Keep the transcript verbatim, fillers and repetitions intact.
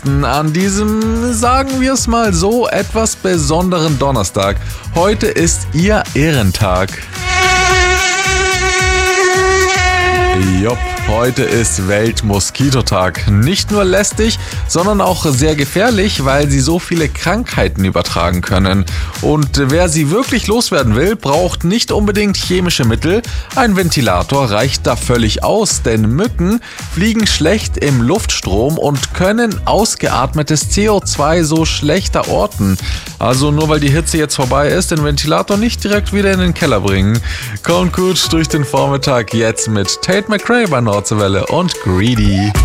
besten an diesem, sagen wir es mal so, etwas besonderen Donnerstag. Heute ist Ihr Ehrentag. Jupp, heute ist Weltmoskitotag. Nicht nur lästig, sondern auch sehr gefährlich, weil sie so viele Krankheiten übertragen können. Und wer sie wirklich loswerden will, braucht nicht unbedingt chemische Mittel. Ein Ventilator reicht da völlig aus, denn Mücken fliegen schlecht im Luftstrom und können ausgeatmetes C O zwei so schlechter orten. Also nur weil die Hitze jetzt vorbei ist, den Ventilator nicht direkt wieder in den Keller bringen. Kommt gut durch den Vormittag jetzt mit Tate McRae bei Nordseewelle und Greedy.